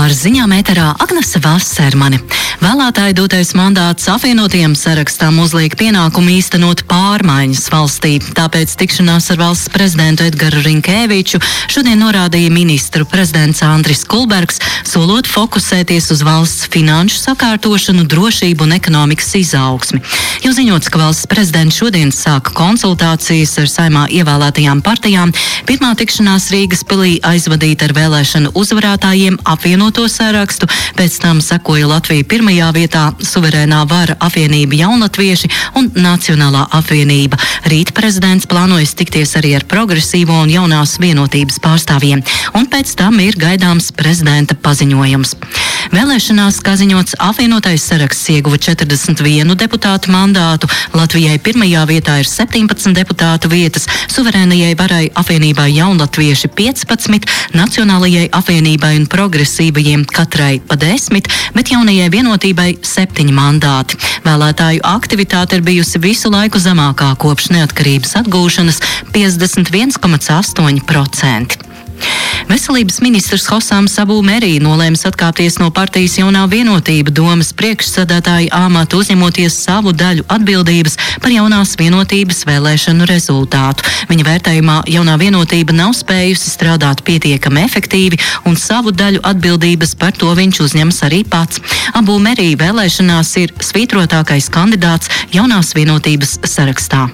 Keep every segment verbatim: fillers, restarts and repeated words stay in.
Pār ziņām ēterā Agnese Vassermane. Vēlētāju dotais mandāts apvienotajiem sarakstām uzliek pienākumu īstenot pārmaiņas valstī. Tāpēc tikšanās ar valsts prezidentu Edgaru Rinkēviču šodien norādīja ministru prezidents Andris Kulbergs, solot fokusēties uz valsts finanšu sakārtošanu, drošību un ekonomikas izaugsmi. Jau ziņots, ka valsts prezidents šodien sāka konsultācijas ar Saeimā ievēlētajām partijām. Pirmā tikšanās Rīgas pilī aizvadīta ar vēlēšanu uzvarētājiem apvienoto sarakstu, pēc tam sekoja Latvija pirmajā vietā, Suverēnā vara apvienība Jaunatvieši un Nacionālā apvienība. Rīt prezidents plānojas tikties arī ar progresīvo un jaunās vienotības pārstāvjiem, un pēc tam ir gaidāms prezidenta paziņojums. Vēlēšanās, kā ziņots, apvienotais saraksts ieguva četrdesmit vienu deputātu mandātu, Latvijai pirmajā vietā ir septiņpadsmit deputātu vietas, Suverēnajai varai apvienībai Jaunatvieši piecpadsmit, Nacionālajai apvienībai un progresīvajiem katrai pa desmit, bet jaunajai vienotībai septiņi mandāti. Vēlētāju aktivitāte ir bijusi visu laiku zemākā kopš neatkarības atgūšanas - piecdesmit viens komats astoņi procenti. Veselības ministrs Hosams Abu Merī nolēms atkāpties no partijas Jaunā vienotība domas priekšsēdētāja amata, uzņemoties savu daļu atbildības par Jaunās vienotības vēlēšanu rezultātu. Viņa vērtējumā Jaunā vienotība nav spējusi strādāt pietiekami efektīvi, un savu daļu atbildības par to viņš uzņems arī pats. Abu Merī vēlēšanās ir svītrotākais kandidāts Jaunās vienotības sarakstā.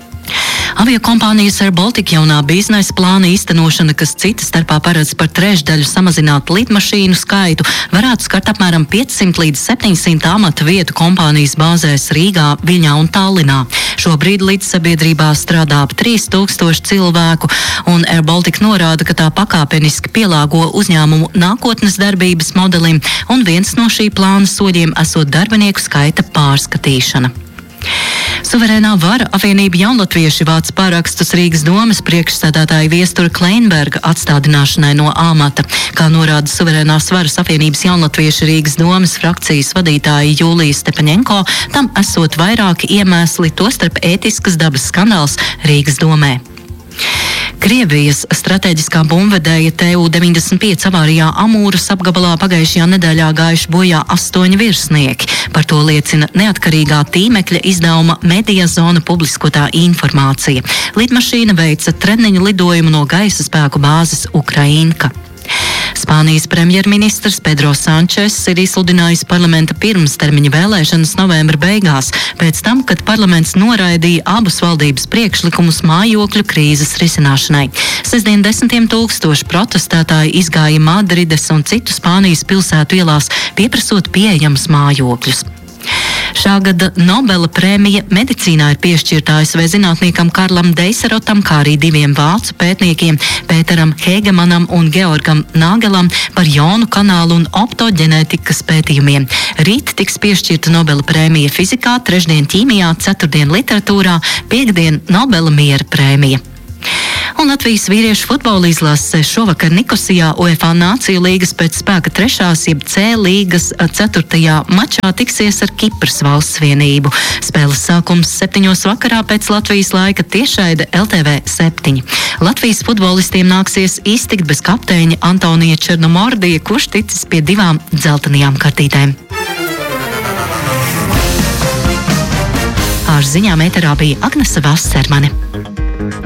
Aviokompānijas Air Baltica jaunā biznesa plāna īstenošana, kas cita starpā paredz par trešdaļu samazināt lidmašīnu skaitu, varētu skart apmēram piecsimt līdz septiņsimt amata vietu kompānijas bāzēs Rīgā, Viļņā un Tallinā. Šobrīd līdzsabiedrībā strādā ap trīs tūkstoši cilvēku, un Air Baltica norāda, ka tā pakāpeniski pielāgo uzņēmumu nākotnes darbības modelim, un viens no šī plāna soļiem esot darbinieku skaita pārskatīšana. Suverēnā vara apvienība Jaunatvieši vāc pārakstus Rīgas domas priekšsēdētāja Viestura Kleinberga atstādināšanai no amata. Kā norāda Suverēnās varas apvienības Jaunatvieši Rīgas domas frakcijas vadītāja Jūlija Stepaņenko, tam esot vairāki iemesli, tostarp ētiskas dabas skandāls Rīgas domē. Krievijas strateģiskā bumbvedēja T U deviņdesmit pieci avārijā Amūras apgabalā pagājušajā nedēļā gājuši bojā astoņi virsnieki. Par to liecina neatkarīgā tīmekļa izdevuma Media Zona publiskotā informācija. Lidmašīna veica treniņu lidojumu no gaisa spēku bāzes Ukrainka. Spānijas premjerministrs Pedro Sančes ir izsludinājis parlamenta pirmstermiņa vēlēšanas novembra beigās, pēc tam, kad parlaments noraidīja abus valdības priekšlikumus mājokļu krīzes risināšanai. Sestdien desmitiem tūkstoši protestētāji izgāja Madrides un citu Spānijas pilsētu ielās, pieprasot pieejamus mājokļus. Šā gada Nobela prēmija medicīnā ir piešķirta A S V zinātniekam Karlam Deiserotam, kā arī diviem vācu pētniekiem Pēteram Hegemanam un Georgam Nāgelam par jonu kanālu un optoģenētikas pētījumiem. Rīt tiks piešķirta Nobela prēmija fizikā, trešdien ķīmijā, ceturtdien literatūrā, piekdien Nobela miera prēmija. Un Latvijas vīriešu futbola izlase šovakar Nikosijā UEFA Nāciju līgas pēc spēka trešās, jeb C līgas ceturtajā mačā tiksies ar Kipras valsts vienību. Spēles sākums septiņos vakarā pēc Latvijas laika tiešraide L T V septiņi. Latvijas futbolistiem nāksies iztikt bez kapteiņa Antonija Černomordija, kurš ticis pie divām dzeltenajām kartītēm. Ar ziņām ēterā bija Agnese Vassermane.